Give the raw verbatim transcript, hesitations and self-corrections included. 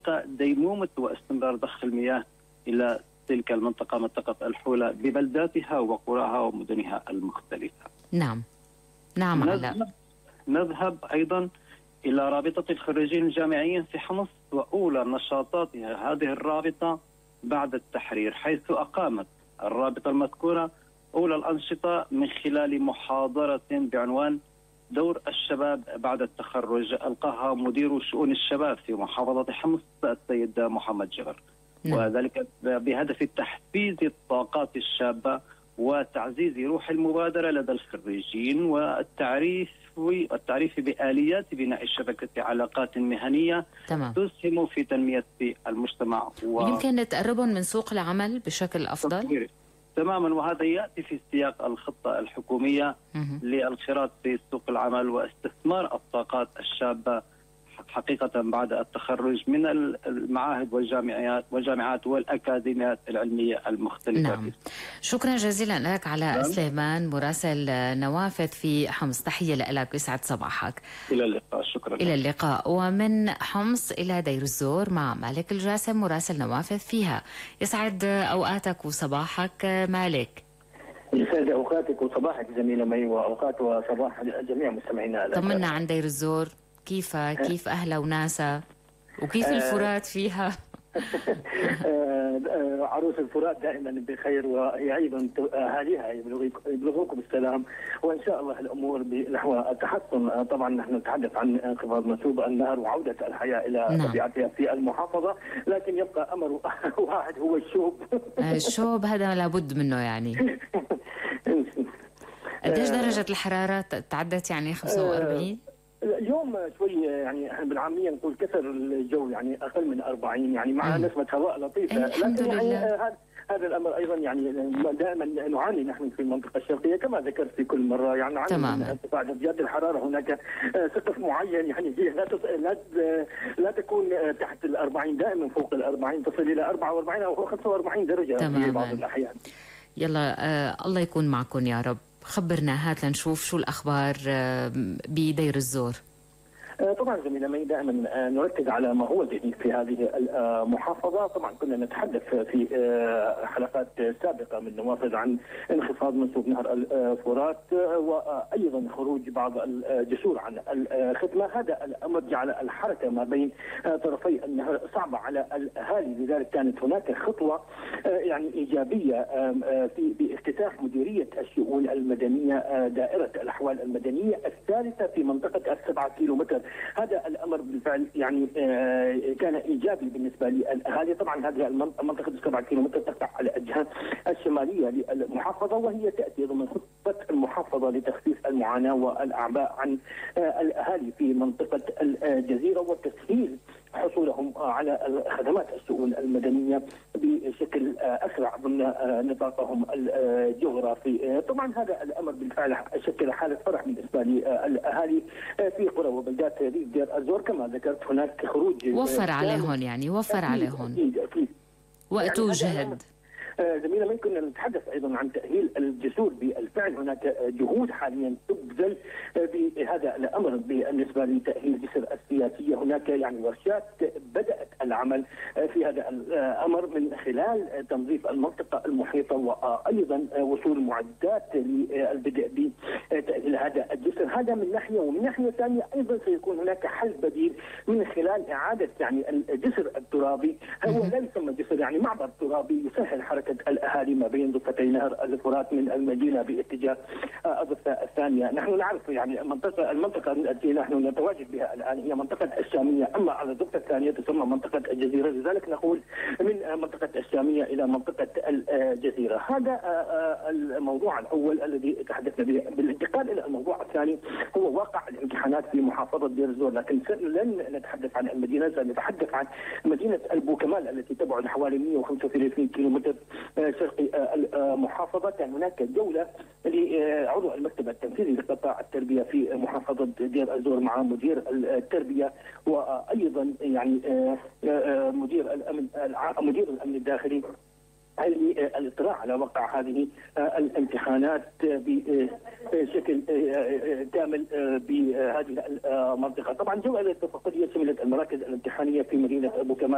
ديمومة واستمرار ضخ المياه إلى تلك المنطقة، منطقة الحولة ببلداتها وقراها ومدنها المختلفة. نعم نعم علاء. نذهب, نذهب أيضا إلى رابطة الخريجين الجامعيين في حمص وأولى نشاطاتها هذه الرابطة بعد التحرير، حيث أقامت الرابطة المذكورة أولى الأنشطة من خلال محاضرة بعنوان دور الشباب بعد التخرج، ألقاها مدير شؤون الشباب في محافظة حمص السيد محمد جبر. نعم. وذلك بهدف تحفيز الطاقات الشابة وتعزيز روح المبادرة لدى الخريجين والتعريف والتعريف بآليات بناء شبكة علاقات مهنية تمام. تسهم في تنمية المجتمع و... يمكن تقربهم من سوق العمل بشكل أفضل تماما، وهذا يأتي في سياق الخطة الحكومية للانخراط في سوق العمل واستثمار الطاقات الشابة حقيقة بعد التخرج من المعاهد والجامعات والجامعات والأكاديميات العلمية المختلفة. نعم. شكرا جزيلا لك علاء نعم. سليمان مراسل نوافذ في حمص، تحية لك، يسعد صباحك. إلى اللقاء. شكرا. إلى اللقاء. ومن حمص إلى دير الزور مع مالك الجاسم مراسل نوافذ فيها. يسعد أوقاتك وصباحك مالك. يسعد أوقاتك وصباحك زميلة مي، وأوقات وصباح جميع مستمعينا. طمنا عن دير الزور، كيف كيف أهلها وناسها وكيف الفرات فيها؟ عروس الفرات دائما بخير، وايضا اهاليها يبلغوكم بالسلام، وان شاء الله الامور نحو التحسن. طبعا نحن نتحدث عن انخفاض منسوب النهر وعوده الحياه الى نعم. طبيعتها في المحافظه، لكن يبقى امر واحد هو الشوب. الشوب هذا لابد منه يعني. قديش درجه الحراره تعدت يعني خمسة وأربعين؟ اليوم شوي يعني احنا بالعاميه نقول كسر الجو، يعني اقل من أربعين، يعني مع نسمه هواء لطيفه، لكن يعني هذا هذا الامر ايضا يعني دائما نعاني نحن في المنطقه الشرقيه كما ذكرت في كل مره، يعني نعاني من ارتفاع درجات الحرارة. هناك سقف معين يعني لا لا لا تكون تحت ال أربعين، دائما فوق ال أربعين، تصل الى أربعة وأربعين او خمسة وأربعين درجه تماما. في بعض الاحيان. يلا آه الله يكون معكم يا رب. خبرنا هات لنشوف شو الأخبار بدير الزور. طبعا زميلة مي دائما نركز على ما هو جديد في هذه المحافظة. طبعا كنا نتحدث في حلقات سابقة من نوافذ عن انخفاض منسوب نهر الفرات وأيضا خروج بعض الجسور عن الختمة. هذا الأمر جعل الحركة ما بين طرفي النهر صعبة على الأهالي، لذلك كانت هناك خطوة يعني إيجابية في بافتتاح مديرية الشؤون المدنية دائرة الأحوال المدنية الثالثة في منطقة السبعة كيلومتر. هذا الامر بالفعل يعني كان ايجابي بالنسبه للاهالي. طبعا هذه المنطقه السبعة كيلومتر تقع على الجهه الشماليه للمحافظه، وهي تاتي ضمن خطه المحافظه لتخفيف المعاناه والاعباء عن الاهالي في منطقه الجزيره وتسهيل حصولهم على خدمات الشؤون المدنيه بشكل اسرع ضمن نطاقهم الجغرافي. طبعا هذا الامر بالفعل شكل حاله فرح بالنسبه للاهالي في قرى وبلدات دير الزور. كما ذكرت هناك خروج وفر عليهم، يعني وفر أكيد عليهم اكيد اكيد وقت وجهد. زميلة مي كنا نتحدث ايضا عن تاهيل الجسور. بالفعل هناك جهود حاليا تبذل بهذا الامر بالنسبه لتاهيل جسر السياسيه. هناك يعني ورشات بدات العمل في هذا الامر من خلال تنظيف المنطقه المحيطه، وايضا وصول معدات للبدء بتاهيل هذا الجسر. هذا من ناحيه، ومن ناحيه ثانيه ايضا سيكون هناك حل بديل من خلال اعاده يعني الجسر الترابي. هو لا يسمى جسر، يعني معبر ترابي يسهل حركه الاهالي ما بين ضفتي نهر الفرات من المدينه باتجاه الضفه الثانيه. نحن نعرف يعني المنطقه المنطقه التي نحن نتواجد بها الان هي منطقه الشاميه، اما على الضفه الثانيه تسمى منطقه الجزيره، لذلك نقول من منطقه الشاميه الى منطقه الجزيره. هذا الموضوع الاول الذي تحدثنا به. بالانتقال الى الموضوع الثاني هو واقع الامتحانات في محافظه دير الزور، لكن لن نتحدث عن المدينه، سنتحدث عن مدينه البوكمال التي تبعد حوالي مئة وخمسة وثلاثين كيلومتر شرقي المحافظة. كان هناك جولة لعضو المكتب التنفيذي لقطاع التربية في محافظة دير الزور مع مدير التربية وأيضا يعني مدير الأمن مدير الأمن الداخلي الاطلاع على وقع هذه الامتحانات بشكل كامل بهذه المنطقة. طبعا جولة التفقدية شملت المراكز الامتحانية في مدينة أبو كمال